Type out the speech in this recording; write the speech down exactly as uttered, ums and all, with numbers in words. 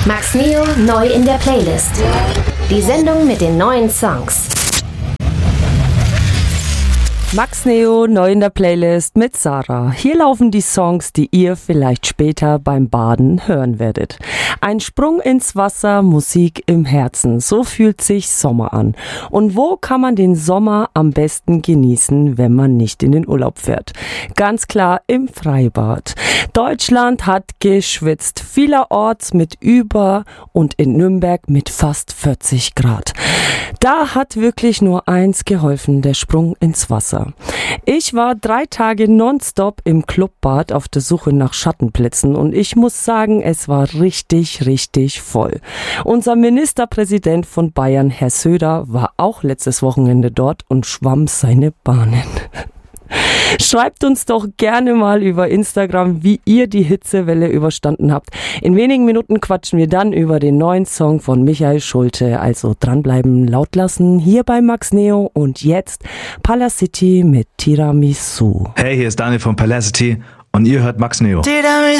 Max Neo neu in der Playlist. Die Sendung mit den neuen Songs. Max Neo neu in der Playlist mit Sarah. Hier laufen die Songs, die ihr vielleicht später beim Baden hören werdet. Ein Sprung ins Wasser, Musik im Herzen. So fühlt sich Sommer an. Und wo kann man den Sommer am besten genießen, wenn man nicht in den Urlaub fährt? Ganz klar im Freibad. Deutschland hat geschwitzt. Vielerorts mit über und in Nürnberg mit fast vierzig Grad. Da hat wirklich nur eins geholfen, der Sprung ins Wasser. Ich war drei Tage nonstop im Clubbad auf der Suche nach Schattenplätzen und ich muss sagen, es war richtig, richtig voll. Unser Ministerpräsident von Bayern, Herr Söder, war auch letztes Wochenende dort und schwamm seine Bahnen. Schreibt uns doch gerne mal über Instagram, wie ihr die Hitzewelle überstanden habt. In wenigen Minuten quatschen wir dann über den neuen Song von Michael Schulte. Also dranbleiben, laut lassen, hier bei Max Neo und jetzt Palacity mit Tiramisu. Hey, hier ist Daniel von Palacity und ihr hört Max Neo.